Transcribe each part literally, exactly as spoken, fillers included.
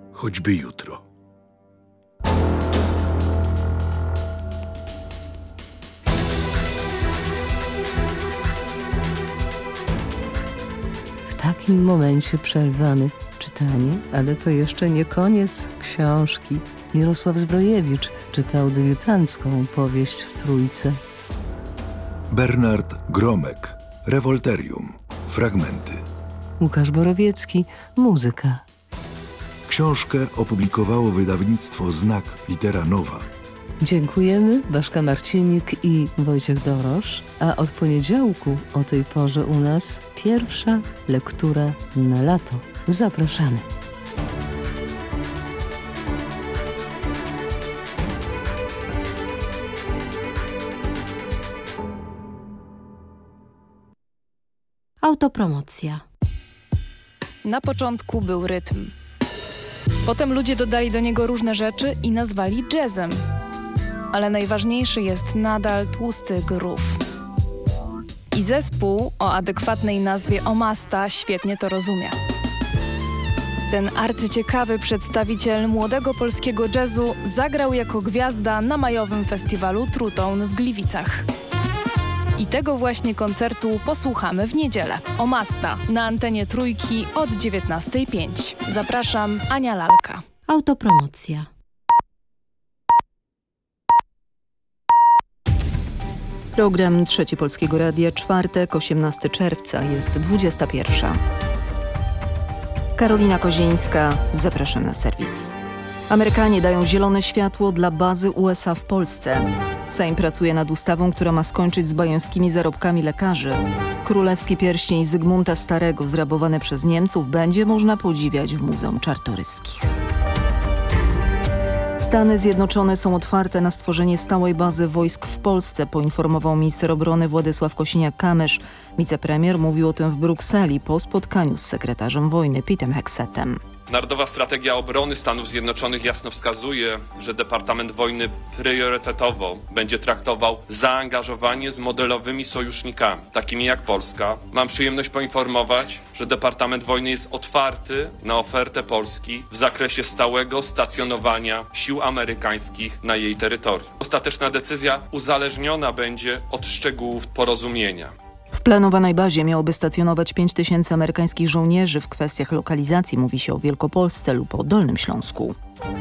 choćby jutro. W takim momencie przerwamy czytanie, ale to jeszcze nie koniec książki. Mirosław Zbrojewicz czytał debiutancką powieść w Trójce. Bernard Gromek, Rewolterium. Fragmenty. Łukasz Borowiecki, muzyka. Książkę opublikowało wydawnictwo Znak Litera Nowa. Dziękujemy, Baszka Marcinik i Wojciech Dorosz, a od poniedziałku o tej porze u nas pierwsza lektura na lato. Zapraszamy. Autopromocja. Na początku był rytm. Potem ludzie dodali do niego różne rzeczy i nazwali jazzem. Ale najważniejszy jest nadal tłusty groove. I zespół o adekwatnej nazwie Omasta świetnie to rozumie. Ten arcyciekawy przedstawiciel młodego polskiego jazzu zagrał jako gwiazda na majowym festiwalu Trutone w Gliwicach. I tego właśnie koncertu posłuchamy w niedzielę. Omasta na antenie Trójki od dziewiętnastej pięć. Zapraszam, Ania Lalka. Autopromocja. Program Trzeci Polskiego Radia, czwartek, osiemnastego czerwca, jest dwudziesta pierwsza. Karolina Kozińska, zapraszam na serwis. Amerykanie dają zielone światło dla bazy U S A w Polsce. Sejm pracuje nad ustawą, która ma skończyć z bajońskimi zarobkami lekarzy. Królewski pierścień Zygmunta Starego, zrabowany przez Niemców, będzie można podziwiać w Muzeum Czartoryskich. Stany Zjednoczone są otwarte na stworzenie stałej bazy wojsk w Polsce, poinformował minister obrony Władysław Kosiniak-Kamysz. Wicepremier mówił o tym w Brukseli po spotkaniu z sekretarzem wojny Petem Heksetem. Narodowa strategia obrony Stanów Zjednoczonych jasno wskazuje, że Departament Wojny priorytetowo będzie traktował zaangażowanie z modelowymi sojusznikami, takimi jak Polska. Mam przyjemność poinformować, że Departament Wojny jest otwarty na ofertę Polski w zakresie stałego stacjonowania sił amerykańskich na jej terytorium. Ostateczna decyzja uzależniona będzie od szczegółów porozumienia. W planowanej bazie miałoby stacjonować pięć tysięcy amerykańskich żołnierzy. W kwestiach lokalizacji mówi się o Wielkopolsce lub o Dolnym Śląsku.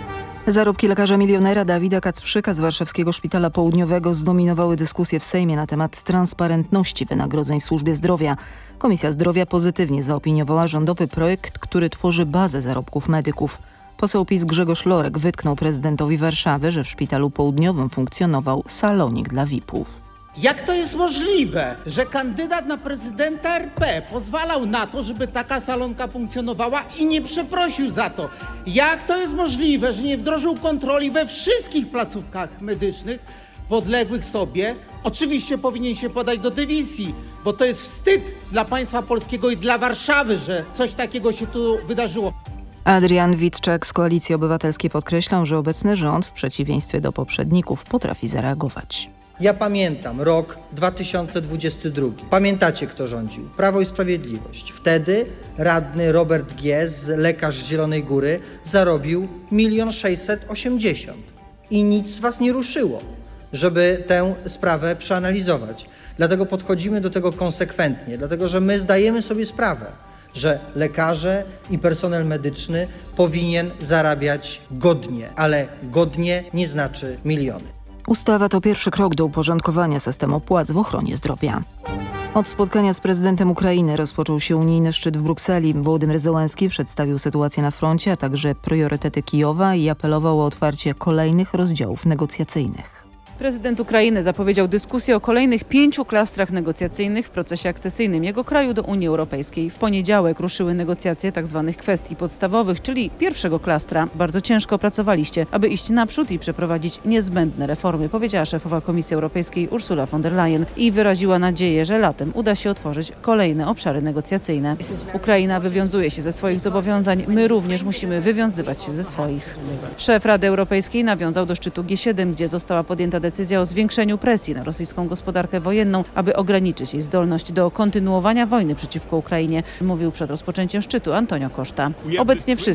Zarobki lekarza milionera Dawida Kacprzyka z Warszawskiego Szpitala Południowego zdominowały dyskusję w Sejmie na temat transparentności wynagrodzeń w służbie zdrowia. Komisja Zdrowia pozytywnie zaopiniowała rządowy projekt, który tworzy bazę zarobków medyków. Poseł PiS Grzegorz Lorek wytknął prezydentowi Warszawy, że w Szpitalu Południowym funkcjonował salonik dla V I P-ów. Jak to jest możliwe, że kandydat na prezydenta R P pozwalał na to, żeby taka salonka funkcjonowała i nie przeprosił za to? Jak to jest możliwe, że nie wdrożył kontroli we wszystkich placówkach medycznych podległych sobie? Oczywiście powinien się podać do dymisji, bo to jest wstyd dla państwa polskiego i dla Warszawy, że coś takiego się tu wydarzyło. Adrian Witczak z Koalicji Obywatelskiej podkreślał, że obecny rząd w przeciwieństwie do poprzedników potrafi zareagować. Ja pamiętam rok dwa tysiące dwudziesty drugi. Pamiętacie, kto rządził? Prawo i Sprawiedliwość. Wtedy radny Robert Gies, lekarz z Zielonej Góry, zarobił milion sześćset osiemdziesiąt. I nic z was nie ruszyło, żeby tę sprawę przeanalizować. Dlatego podchodzimy do tego konsekwentnie, dlatego że my zdajemy sobie sprawę, że lekarze i personel medyczny powinien zarabiać godnie, ale godnie nie znaczy miliony. Ustawa to pierwszy krok do uporządkowania systemu płac w ochronie zdrowia. Od spotkania z prezydentem Ukrainy rozpoczął się unijny szczyt w Brukseli. Wołodymyr Zełenski przedstawił sytuację na froncie, a także priorytety Kijowa i apelował o otwarcie kolejnych rozdziałów negocjacyjnych. Prezydent Ukrainy zapowiedział dyskusję o kolejnych pięciu klastrach negocjacyjnych w procesie akcesyjnym jego kraju do Unii Europejskiej. W poniedziałek ruszyły negocjacje tzw. kwestii podstawowych, czyli pierwszego klastra. Bardzo ciężko pracowaliście, aby iść naprzód i przeprowadzić niezbędne reformy, powiedziała szefowa Komisji Europejskiej Ursula von der Leyen i wyraziła nadzieję, że latem uda się otworzyć kolejne obszary negocjacyjne. Ukraina wywiązuje się ze swoich zobowiązań, my również musimy wywiązywać się ze swoich. Szef Rady Europejskiej nawiązał do szczytu G siedem, gdzie została podjęta decyzja o zwiększeniu presji na rosyjską gospodarkę wojenną, aby ograniczyć jej zdolność do kontynuowania wojny przeciwko Ukrainie, mówił przed rozpoczęciem szczytu Antonio Costa. Obecnie wszyscy